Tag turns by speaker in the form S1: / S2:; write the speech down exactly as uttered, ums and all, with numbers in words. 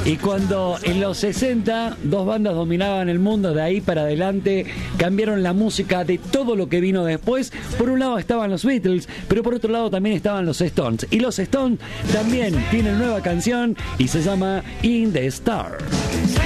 S1: Y cuando en los sesenta dos bandas dominaban el mundo, de ahí para adelante cambiaron la música de todo lo que vino después. Por un lado estaban los Beatles, pero por otro lado también estaban los Stones. Y los Stones también tienen nueva canción y se llama In the Star.